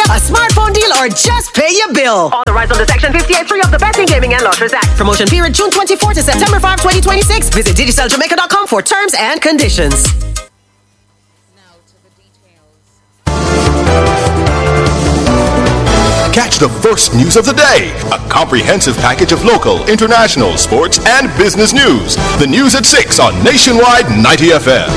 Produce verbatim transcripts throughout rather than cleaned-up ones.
a smartphone deal, or just pay your bill. Authorized under Section fifty-eight three of the Betting, Gaming and Lotteries Act. Promotion period June twenty-fourth to September fifth, twenty twenty-six. Visit Digicel Jamaica dot com for terms and conditions. Catch the first news of the day. A comprehensive package of local, international, sports, and business news. The news at six on Nationwide ninety F M.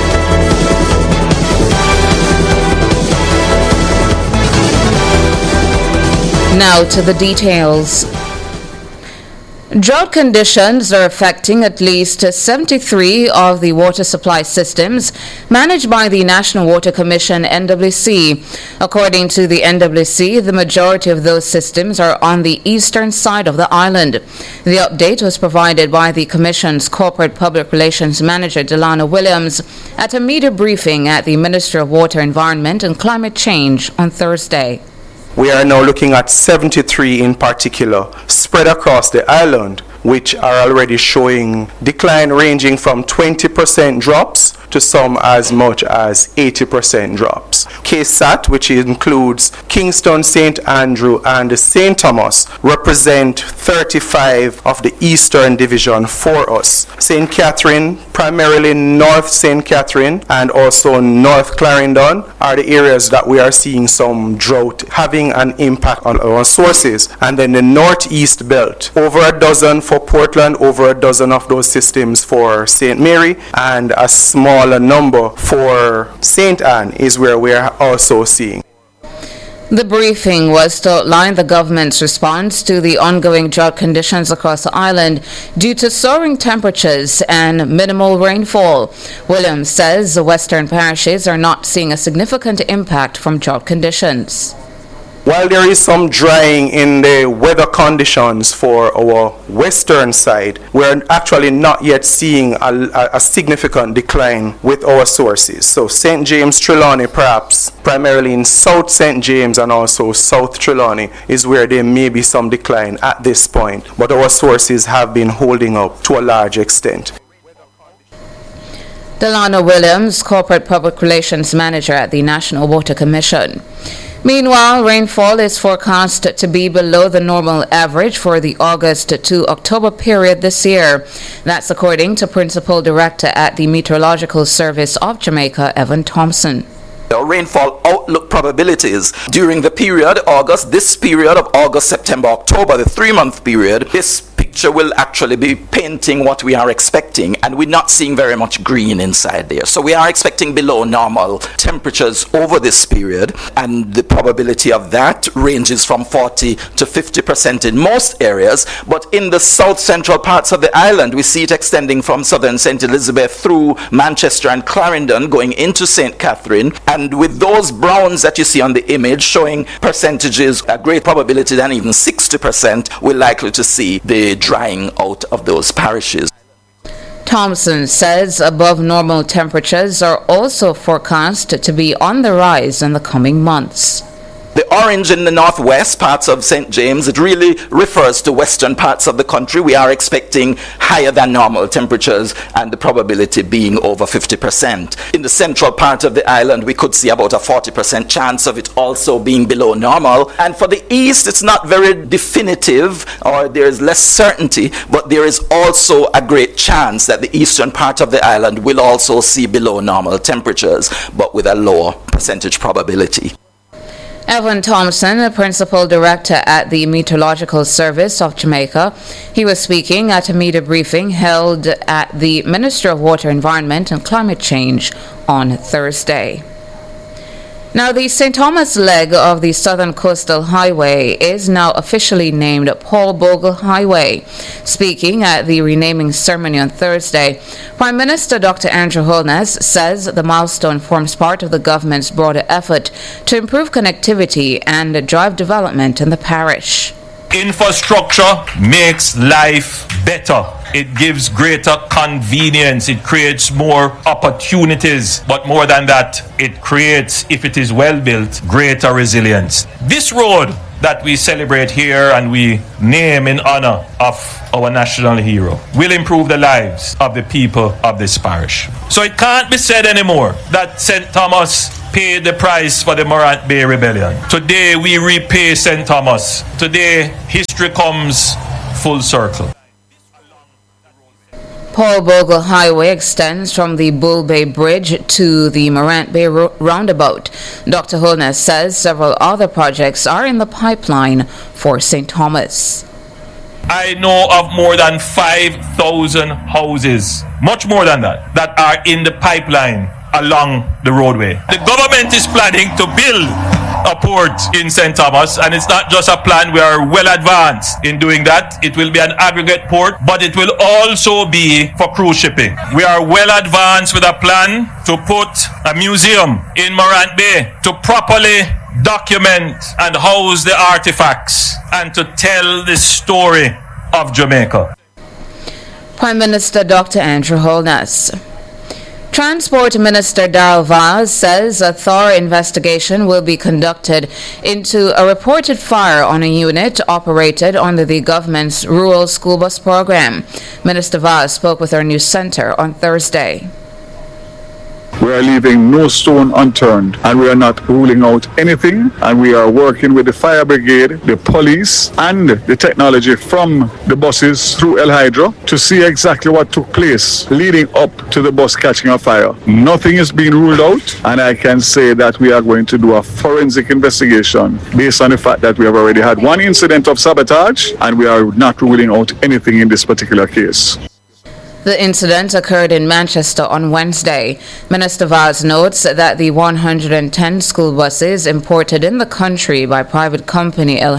Now to the details. Drought conditions are affecting at least seventy-three of the water supply systems managed by the National Water Commission N W C. According to the N W C, the majority of those systems are on the eastern side of the island. The update was provided by the Commission's Corporate Public Relations Manager, Delano Williams, at a media briefing at the Ministry of Water, Environment and Climate Change on Thursday. We are now looking at seventy-three in particular, spread across the island, which are already showing decline ranging from twenty percent drops to some as much as eighty percent drops. K S A T, which includes Kingston, Saint Andrew, and Saint Thomas, represent thirty-five of the Eastern Division for us. Saint Catherine, primarily North Saint Catherine, and also North Clarendon are the areas that we are seeing some drought having an impact on our sources. And then the Northeast Belt, over a dozen for Portland, over a dozen of those systems for Saint Mary, and a smaller number for Saint Anne is where we are also seeing. The briefing was to outline the government's response to the ongoing drought conditions across the island due to soaring temperatures and minimal rainfall. Williams says the western parishes are not seeing a significant impact from drought conditions. While there is some drying in the weather conditions for our western side, we're actually not yet seeing a, a, a significant decline with our sources. So Saint James, Trelawney, perhaps primarily in South Saint James and also South Trelawney is where there may be some decline at this point, but our sources have been holding up to a large extent. Delano Williams, Corporate Public Relations Manager at the National Water Commission. Meanwhile, rainfall is forecast to be below the normal average for the August to October period this year. That's according to Principal Director at the Meteorological Service of Jamaica, Evan Thompson. The rainfall outlook probabilities during the period August, this period of August, September, October, the three-month period, this picture will actually be painting what we are expecting, and we're not seeing very much green inside there. So we are expecting below normal temperatures over this period, and the probability of that ranges from forty to fifty percent in most areas, but in the south central parts of the island, we see it extending from southern Saint Elizabeth through Manchester and Clarendon, going into Saint Catherine, and with those browns that you see on the image showing percentages, a great probability than even sixty percent, we're likely to see the drying out of those parishes. Thompson says above normal temperatures are also forecast to be on the rise in the coming months. The orange in the northwest parts of Saint James, it really refers to western parts of the country. We are expecting higher than normal temperatures and the probability being over fifty percent. In the central part of the island, we could see about a forty percent chance of it also being below normal. And for the east, it's not very definitive, or there is less certainty, but there is also a great chance that the eastern part of the island will also see below normal temperatures, but with a lower percentage probability. Evan Thompson, the Principal Director at the Meteorological Service of Jamaica, he was speaking at a media briefing held at the Ministry of Water, Environment and Climate Change on Thursday. Now, the Saint Thomas leg of the Southern Coastal Highway is now officially named Paul Bogle Highway. Speaking at the renaming ceremony on Thursday, Prime Minister Doctor Andrew Holness says the milestone forms part of the government's broader effort to improve connectivity and drive development in the parish. Infrastructure makes life better. It gives greater convenience. It creates more opportunities. But more than that, it creates, if it is well built, greater resilience. This road that we celebrate here and we name in honor of our national hero will improve the lives of the people of this parish. So it can't be said anymore that Saint Thomas paid the price for the Morant Bay Rebellion. Today we repay Saint Thomas. Today history comes full circle. Paul Bogle Highway extends from the Bull Bay Bridge to the Morant Bay ro- roundabout. Doctor Holness says several other projects are in the pipeline for Saint Thomas. I know of more than five thousand houses, much more than that, that are in the pipeline along the roadway. The government is planning to build a port in Saint Thomas, and it's not just a plan. We are well advanced in doing that. It will be an aggregate port, but it will also be for cruise shipping. We are well advanced with a plan to put a museum in Morant Bay to properly document and house the artifacts and to tell the story of Jamaica. Prime Minister Doctor Andrew Holness. Transport Minister Darrell Vaz says a thorough investigation will be conducted into a reported fire on a unit operated under the government's rural school bus program. Minister Vaz spoke with our news centre on Thursday. We are leaving no stone unturned, and we are not ruling out anything, and we are working with the fire brigade, the police, and the technology from the buses through El Hydro to see exactly what took place leading up to the bus catching a fire. Nothing is being ruled out, and I can say that we are going to do a forensic investigation based on the fact that we have already had one incident of sabotage, and we are not ruling out anything in this particular case. The incident occurred in Manchester on Wednesday. Minister Vaz notes that the one hundred ten school buses imported in the country by private company El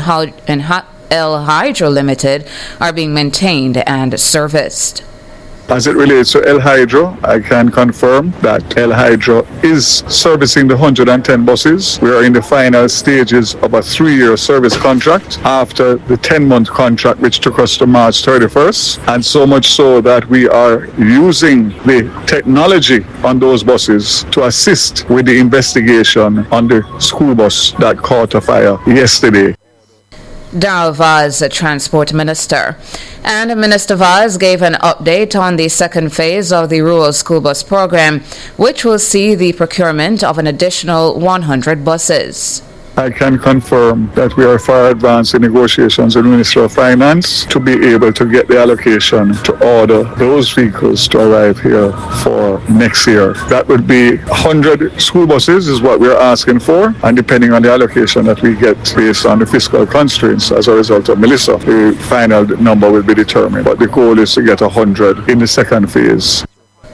Hydro Limited are being maintained and serviced. As it relates to El Hydro, I can confirm that El Hydro is servicing the one hundred ten buses. We are in the final stages of a three-year service contract after the ten-month contract, which took us to March thirty-first, and so much so that we are using the technology on those buses to assist with the investigation on the school bus that caught a fire yesterday. Darrell Vaz, Transport Minister. And Minister Vaz gave an update on the second phase of the rural school bus program, which will see the procurement of an additional one hundred buses. I can confirm that we are far advanced in negotiations with the Ministry of Finance to be able to get the allocation to order those vehicles to arrive here for next year. That would be one hundred school buses is what we're asking for, and depending on the allocation that we get based on the fiscal constraints as a result of Melissa, the final number will be determined. But the goal is to get one hundred in the second phase.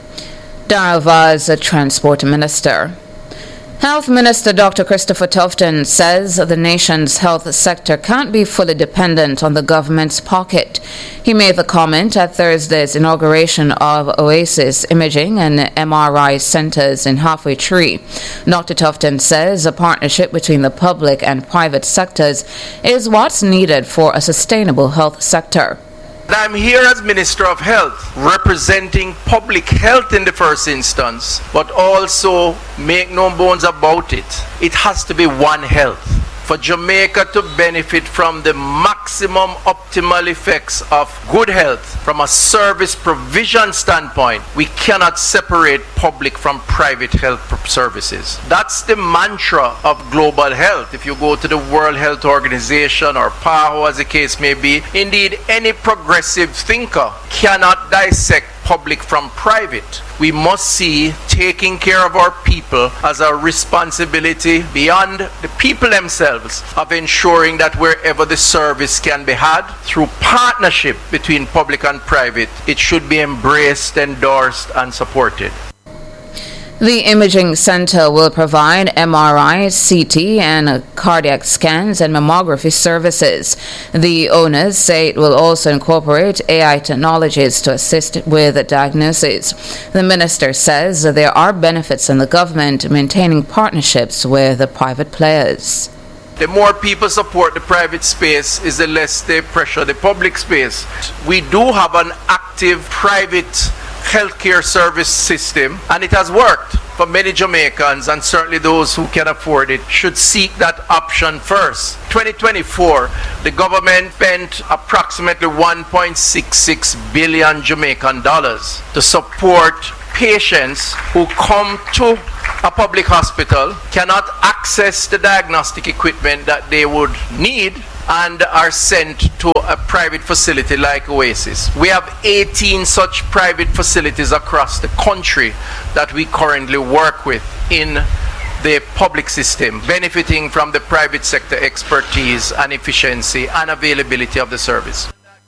Darrell Vaz, Transport Minister. Health Minister Doctor Christopher Tufton says the nation's health sector can't be fully dependent on the government's pocket. He made the comment at Thursday's inauguration of Oasis Imaging and M R I centres in Halfway Tree. Doctor Tufton says a partnership between the public and private sectors is what's needed for a sustainable health sector. I'm here as Minister of Health, representing public health in the first instance, but also, make no bones about it, it has to be one health. For Jamaica to benefit from the maximum optimal effects of good health from a service provision standpoint, we cannot separate public from private health services. That's the mantra of global health. If you go to the World Health Organization or P A H O as the case may be, indeed any progressive thinker cannot dissect public from private. We must see taking care of our people as a responsibility beyond the people themselves of ensuring that wherever the service can be had through partnership between public and private, it should be embraced, endorsed and supported. The imaging center will provide M R I, C T, and cardiac scans and mammography services. The owners say it will also incorporate A I technologies to assist with diagnosis. The minister says there are benefits in the government maintaining partnerships with the private players. The more people support the private space is the less they pressure the public space. We do have an active private healthcare service system, and it has worked for many Jamaicans, and certainly those who can afford it should seek that option first. twenty twenty-four, the government spent approximately one point six six billion Jamaican dollars to support patients who come to a public hospital, cannot access the diagnostic equipment that they would need, and are sent to a private facility like Oasis. We have eighteen such private facilities across the country that we currently work with in the public system, benefiting from the private sector expertise and efficiency and availability of the service.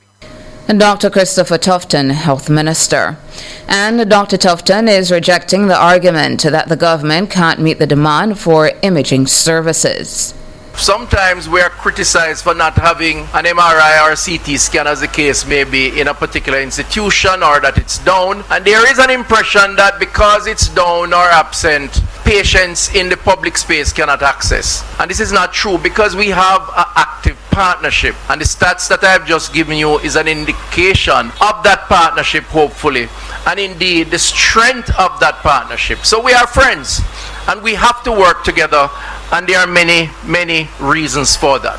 And Doctor Christopher Tufton, Health Minister. And Doctor Tufton is rejecting the argument that the government can't meet the demand for imaging services. Sometimes we are criticized for not having an M R I or a C T scan, as the case may be, in a particular institution, or that it's down. And there is an impression that because it's down or absent, patients in the public space cannot access. And this is not true, because we have an active partnership. And the stats that I've just given you is an indication of that partnership, hopefully. And indeed, the strength of that partnership. So we are friends, and we have to work together. And there are many, many reasons for that.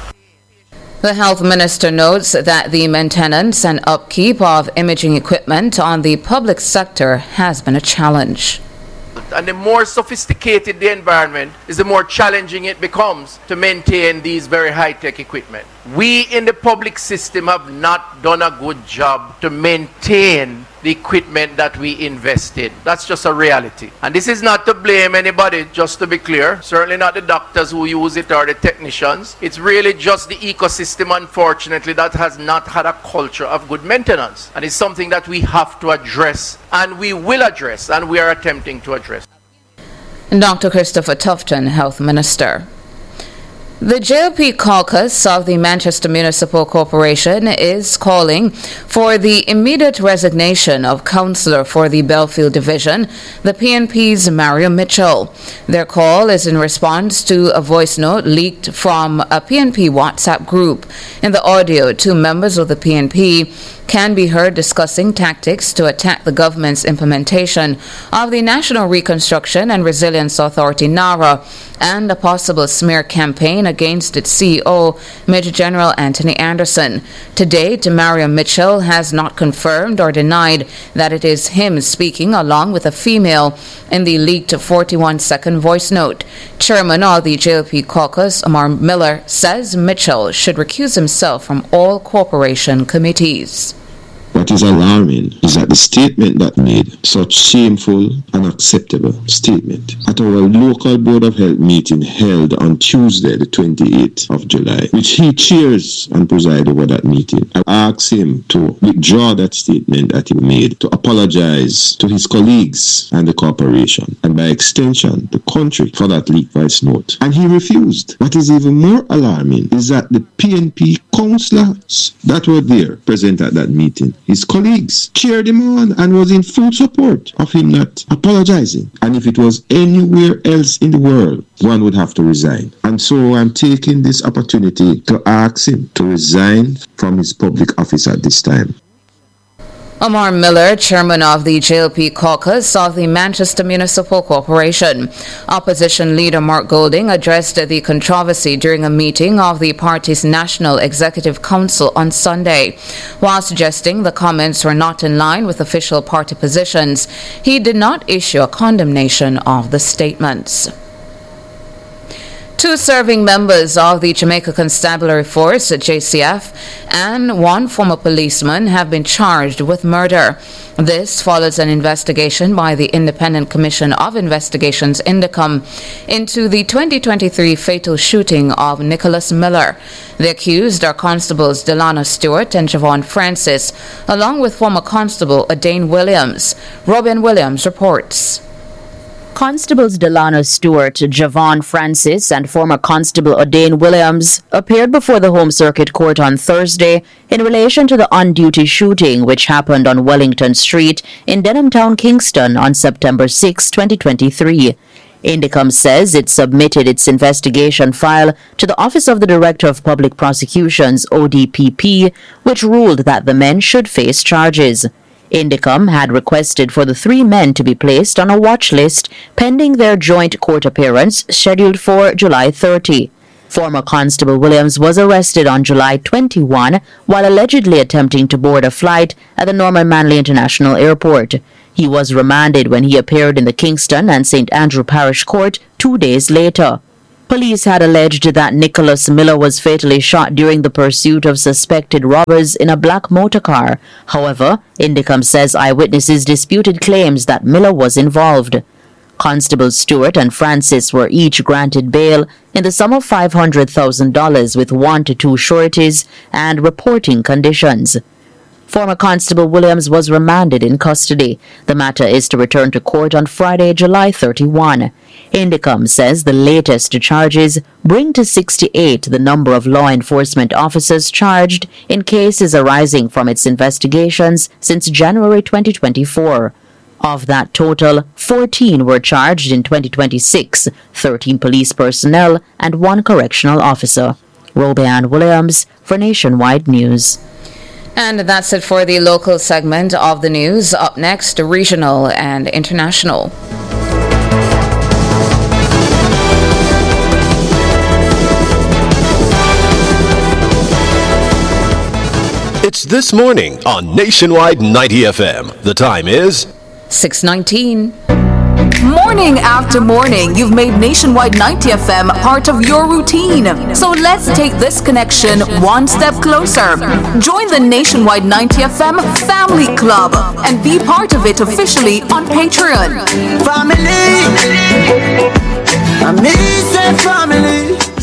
The Health Minister notes that the maintenance and upkeep of imaging equipment on the public sector has been a challenge. And the more sophisticated the environment is, the more challenging it becomes to maintain these very high-tech equipment. We in the public system have not done a good job to maintain the equipment that we invest in. That's just a reality. And this is not to blame anybody, just to be clear. Certainly not the doctors who use it or the technicians. It's really just the ecosystem, unfortunately, that has not had a culture of good maintenance. And it's something that we have to address, and we will address, and we are attempting to address. And Doctor Christopher Tufton, Health Minister. The J L P caucus of the Manchester Municipal Corporation is calling for the immediate resignation of councillor for the Belfield Division, the P N P's Mario Mitchell. Their call is in response to a voice note leaked from a P N P WhatsApp group. In the audio, two members of the P N P can be heard discussing tactics to attack the government's implementation of the National Reconstruction and Resilience Authority NARA and a possible smear campaign against its C E O, Major General Anthony Anderson. To date, Mario Mitchell has not confirmed or denied that it is him speaking along with a female in the leaked forty-one second voice note. Chairman of the J L P caucus, Amar Miller, says Mitchell should recuse himself from all corporation committees. What is alarming is that the statement that made such shameful, unacceptable statement at our local Board of Health meeting held on Tuesday, the twenty-eighth of July, which he chairs and presides over that meeting. I asked him to withdraw that statement that he made, to apologize to his colleagues and the corporation, and by extension, the country, for that leaked voice note. And he refused. What is even more alarming is that the P N P councillors that were there present at that meeting, his colleagues, cheered him on and was in full support of him not apologizing. And if it was anywhere else in the world, one would have to resign. And so I'm taking this opportunity to ask him to resign from his public office at this time. Amar Miller, chairman of the J L P caucus of the Manchester Municipal Corporation. Opposition leader Mark Golding addressed the controversy during a meeting of the party's National Executive Council on Sunday. While suggesting the comments were not in line with official party positions, he did not issue a condemnation of the statements. Two serving members of the Jamaica Constabulary Force, J C F, and one former policeman have been charged with murder. This follows an investigation by the Independent Commission of Investigations, INDECOM, into the twenty twenty-three fatal shooting of Nicholas Miller. The accused are Constables Delano Stewart and Javon Francis, along with former Constable Adane Williams. Robin Williams reports. Constables Delano Stewart, Javon Francis, and former Constable Adane Williams appeared before the Home Circuit Court on Thursday in relation to the on-duty shooting which happened on Wellington Street in Denham Town, Kingston on September sixth, twenty twenty-three. INDECOM says it submitted its investigation file to the Office of the Director of Public Prosecutions, O D P P, which ruled that the men should face charges. Indicom had requested for the three men to be placed on a watch list pending their joint court appearance scheduled for July thirtieth. Former Constable Williams was arrested on July twenty-first while allegedly attempting to board a flight at the Norman Manley International Airport. He was remanded when he appeared in the Kingston and Saint Andrew Parish Court two days later. Police had alleged that Nicholas Miller was fatally shot during the pursuit of suspected robbers in a black motor car. However, Indicom says eyewitnesses disputed claims that Miller was involved. Constables Stewart and Francis were each granted bail in the sum of five hundred thousand dollars with one to two sureties and reporting conditions. Former Constable Williams was remanded in custody. The matter is to return to court on Friday, July thirty-first. Indicom says the latest charges bring to sixty-eight the number of law enforcement officers charged in cases arising from its investigations since January twenty twenty-four. Of that total, fourteen were charged in twenty twenty-six, thirteen police personnel, and one correctional officer. Robeanne Williams for Nationwide News. And that's it for the local segment of the news. Up next, regional and international. It's This Morning on Nationwide ninety F M. The time is six nineteen. Morning after morning, you've made Nationwide ninety F M part of your routine. So let's take this connection one step closer. Join the Nationwide ninety F M Family Club and be part of it officially on Patreon. Family, I miss a family.